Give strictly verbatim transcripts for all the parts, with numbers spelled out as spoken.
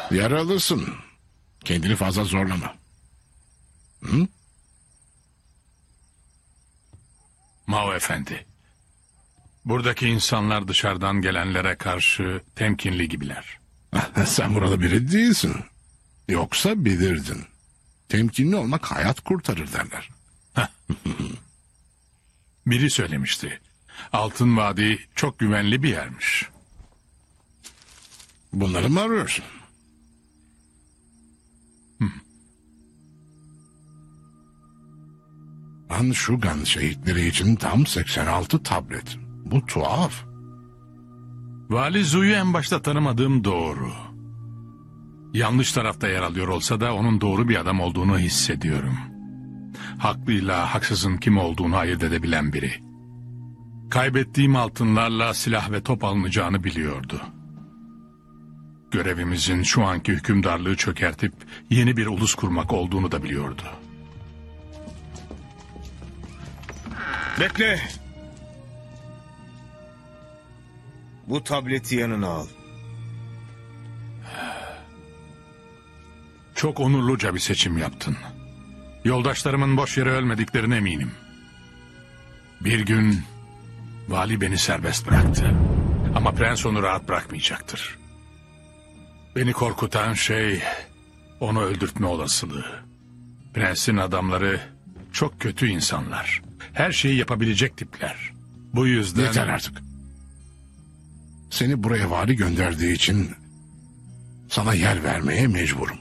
Yaralısın. Kendini fazla zorlama. Hı? Mao Efendi. Buradaki insanlar dışarıdan gelenlere karşı temkinli gibiler. Sen burada biri değilsin. Yoksa bilirdin. Temkinli olmak hayat kurtarır derler. Biri söylemişti. Altın Vadi çok güvenli bir yermiş. Bunları mı arıyorsun? Anshugan şehitleri için tam seksen altı tablet. Bu tuhaf. Vali Zu'yu en başta tanımadığım doğru. Yanlış tarafta yer alıyor olsa da onun doğru bir adam olduğunu hissediyorum. Haklıyla haksızın kim olduğunu ayırt edebilen biri. Kaybettiğim altınlarla silah ve top alınacağını biliyordu. Görevimizin şu anki hükümdarlığı çökertip yeni bir ulus kurmak olduğunu da biliyordu. Bekle. Bu tableti yanına al. Çok onurluca bir seçim yaptın. Yoldaşlarımın boş yere ölmediklerine eminim. Bir gün vali beni serbest bıraktı. Ama prens onu rahat bırakmayacaktır. Beni korkutan şey onu öldürtme olasılığı. Prensin adamları çok kötü insanlar. Her şeyi yapabilecek tipler. Bu yüzden... Yeter artık. Seni buraya vali gönderdiği için sana yer vermeye mecburum.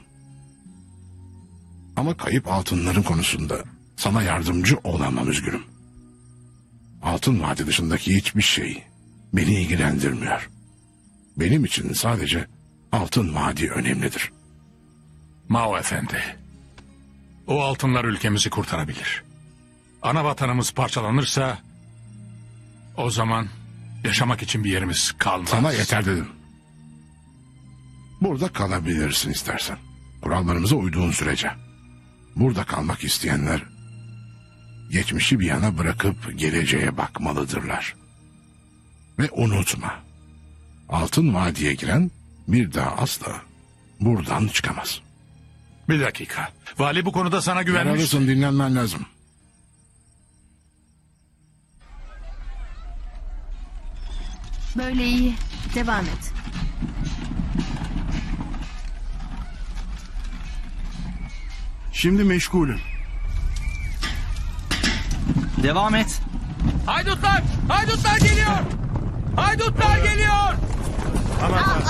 Ama kayıp altınların konusunda sana yardımcı olamam, üzgünüm. Altın Vadi dışındaki hiçbir şey beni ilgilendirmiyor. Benim için sadece Altın Vadi önemlidir. Mao Efendi, o altınlar ülkemizi kurtarabilir. Ana vatanımız parçalanırsa o zaman yaşamak için bir yerimiz kalmaz. Sana yeter dedim. Burada kalabilirsin istersen. Kurallarımıza uyduğun sürece. Burada kalmak isteyenler geçmişi bir yana bırakıp geleceğe bakmalıdırlar. Ve unutma, Altın Vadi'ye giren bir daha asla buradan çıkamaz. Bir dakika. Vali bu konuda sana güvenmiş. Yaralısın, dinlenmen lazım. Böyle iyi. Devam et. Şimdi meşgulüm. Devam et. Haydutlar! Haydutlar geliyor! Haydutlar geliyor! Tamam.